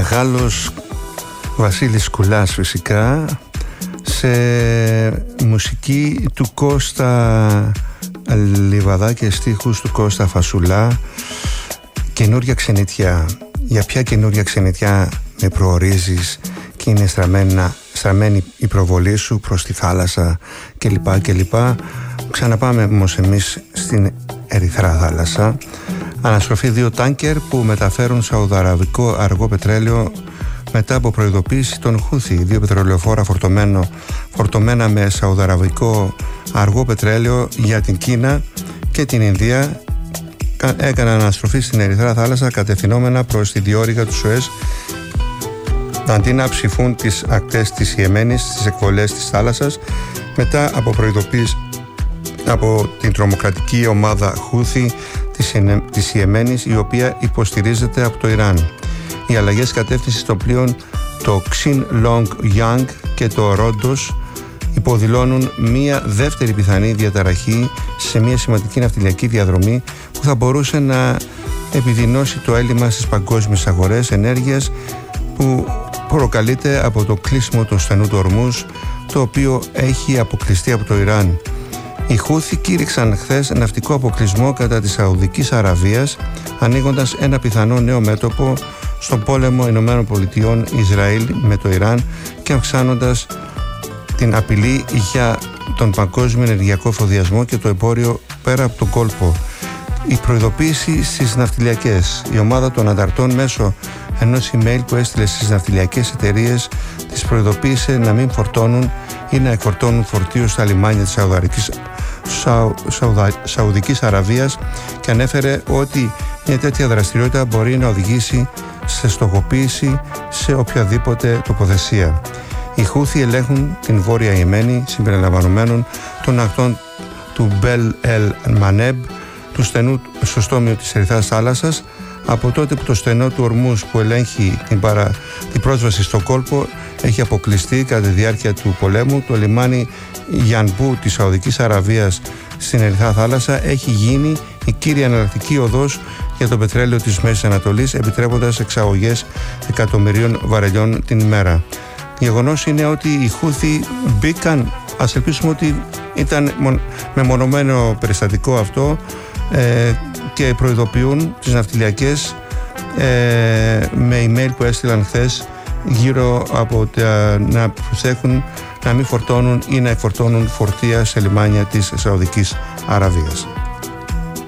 μεγάλος Βασίλης Κουλάς φυσικά, σε μουσική του Κώστα Λιβαδά και στίχους του Κώστα Φασουλά. Καινούρια ξενιτιά. Για ποια καινούρια ξενιτιά με προορίζεις και είναι στραμμένη η προβολή σου προς τη θάλασσα κλπ. Ξαναπάμε όμως εμείς στην Ερυθρά θάλασσα. Αναστροφή 2 τάνκερ που μεταφέρουν σαουδαραβικό αργό πετρέλαιο μετά από προειδοποίηση των Χούθι. 2 πετρελαιοφόρα φορτωμένα με σαουδαραβικό αργό πετρέλαιο για την Κίνα και την Ινδία έκαναν αναστροφή στην Ερυθρά θάλασσα κατευθυνόμενα προς τη διόρυγα του Σουέζ, αντί να ψηφούν τις ακτές της Ιεμένης στις εκβολές της θάλασσας, μετά από προειδοποίηση από την τρομοκρατική ομάδα Χούθι της Ιεμένης, η οποία υποστηρίζεται από το Ιράν. Οι αλλαγές κατεύθυνσης των πλοίων, το Xin Long Yang και το Ρόντος, υποδηλώνουν μία δεύτερη πιθανή διαταραχή σε μία σημαντική ναυτιλιακή διαδρομή που θα μπορούσε να επιδεινώσει το έλλειμμα στις παγκόσμιες αγορές ενέργειας που προκαλείται από το κλείσιμο του στενού του Ορμούζ, το οποίο έχει αποκλειστεί από το Ιράν. Οι Χούθι κήρυξαν χθες ναυτικό αποκλεισμό κατά της Σαουδικής Αραβίας, ανοίγοντας ένα πιθανό νέο μέτωπο στον πόλεμο ΗΠΑ Ισραήλ με το Ιράν και αυξάνοντας την απειλή για τον παγκόσμιο ενεργειακό εφοδιασμό και το εμπόριο πέρα από τον κόλπο. Η προειδοποίηση στις ναυτιλιακές. Η ομάδα των ανταρτών μέσω ενός email που έστειλε στις ναυτιλιακές εταιρείες τις προειδοποίησε να μην φορτώνουν ή να εκφορτώνουν φορτίο στα λιμάνια της Σαουδικής Αραβίας και ανέφερε ότι μια τέτοια δραστηριότητα μπορεί να οδηγήσει σε στοχοποίηση σε οποιαδήποτε τοποθεσία. Οι Χούθι ελέγχουν την Βόρεια Ιεμένη συμπεριλαμβανομένων των ακτών του Μπελ Ελ Μανέμπ, του στενού στο στόμιο της Ερυθράς θάλασσας, από τότε που το στενό του Ορμούζ που ελέγχει την πρόσβαση στον κόλπο έχει αποκλειστεί κατά τη διάρκεια του πολέμου. Το λιμάνι Γιανμπού της Σαουδικής Αραβίας στην Ερυθρά θάλασσα έχει γίνει η κύρια εναλλακτική οδός για το πετρέλαιο της Μέσης Ανατολής, επιτρέποντας εξαγωγές εκατομμυρίων βαρελιών την ημέρα. Γεγονός είναι ότι οι Χούθι μπήκαν, ας ελπίσουμε ότι ήταν μεμονωμένο περιστατικό αυτό, και προειδοποιούν τις ναυτιλιακές με email που έστειλαν χθες γύρω από να προσέχουν να μην φορτώνουν ή να εκφορτώνουν φορτία σε λιμάνια της Σαουδικής Αραβίας.